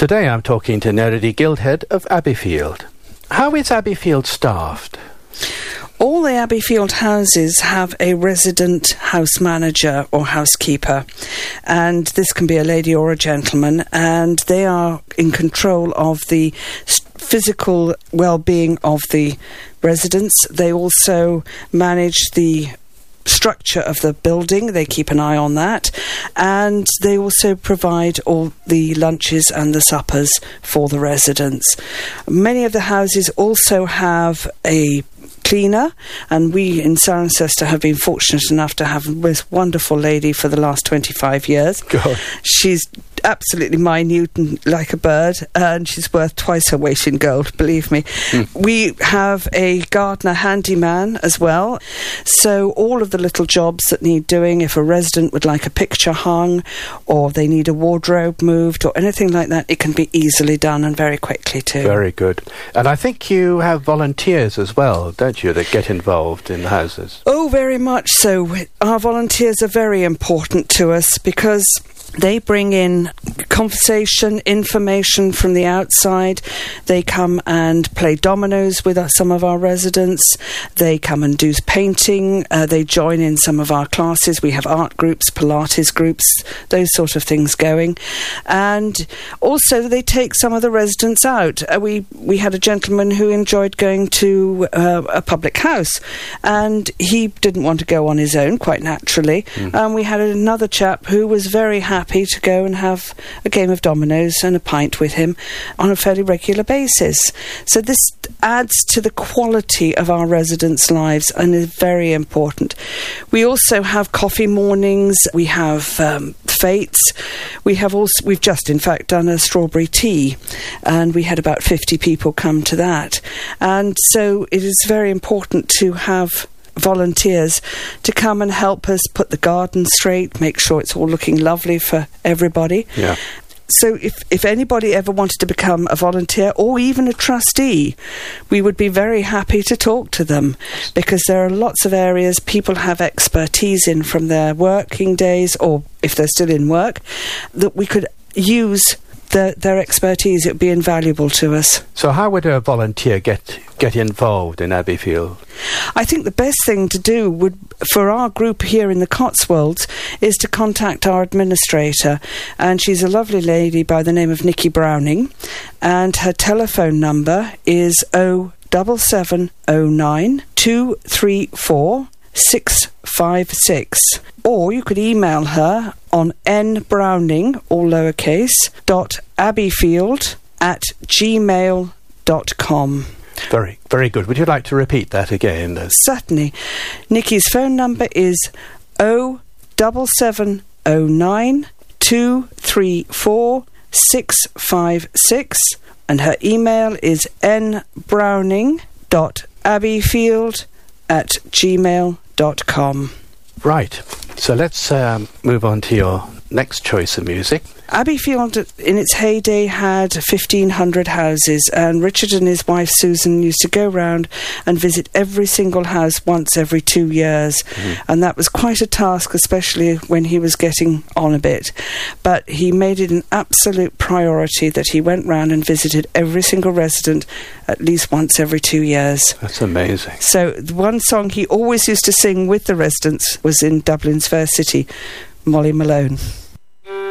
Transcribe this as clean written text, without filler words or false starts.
Today I'm talking to Neredy Guildhead of Abbeyfield. How is Abbeyfield staffed? All the Abbeyfield houses have a resident house manager or housekeeper, and this can be a lady or a gentleman, and they are in control of the physical well-being of the residents. They also manage the structure of the building. They keep an eye on that, and they also provide all the lunches and the suppers for the residents. Many of the houses also have a cleaner, and we in Cirencester have been fortunate enough to have this wonderful lady for the last 25 years. God. She's absolutely minute and like a bird, and she's worth twice her weight in gold, believe me. We have a gardener handyman as well, so all of the little jobs that need doing, if a resident would like a picture hung or they need a wardrobe moved or anything like that, it can be easily done and very quickly too. Very good. And I think you have volunteers as well, don't you, that get involved in the houses? Oh, very much so. Our volunteers are very important to us because they bring in conversation, information from the outside. They come and play dominoes with some of our residents. They come and do painting. They join in some of our classes. We have art groups, Pilates groups, those sort of things going. And also they take some of the residents out. We had a gentleman who enjoyed going to a public house, and he didn't want to go on his own, quite naturally. And we had another chap who was very happy to go and have a game of dominoes and a pint with him on a fairly regular basis. So this adds to the quality of our residents' lives and is very important. We also have coffee mornings. We have fetes. We've just in fact done a strawberry tea, and we had about 50 people come to that. And so it is very important to have volunteers to come and help us put the garden straight, make sure it's all looking lovely for everybody. Yeah. So if anybody ever wanted to become a volunteer or even a trustee, we would be very happy to talk to them, because there are lots of areas people have expertise in from their working days, or if they're still in work, that we could use their expertise. It would be invaluable to us. So how would a volunteer get involved in Abbeyfield? I think the best thing to do would, for our group here in the Cotswolds, is to contact our administrator, and she's a lovely lady by the name of Nikki Browning, and her telephone number is 07709 234 656, or you could email her on nbrowning, all lowercase, .abbeyfield@gmail.com. Very, very good. Would you like to repeat that again? Certainly. Nikki's phone number is 07709 234 656, and her email is nbrowning.abbeyfield@gmail.com. Right. So let's move on to your next choice of music. Abbeyfield, in its heyday, had 1,500 houses, and Richard and his wife Susan used to go round and visit every single house once every 2 years, and that was quite a task, especially when he was getting on a bit. But he made it an absolute priority that he went round and visited every single resident at least once every 2 years. That's amazing. So the one song he always used to sing with the residents was in Dublin's Fair City, Molly Malone.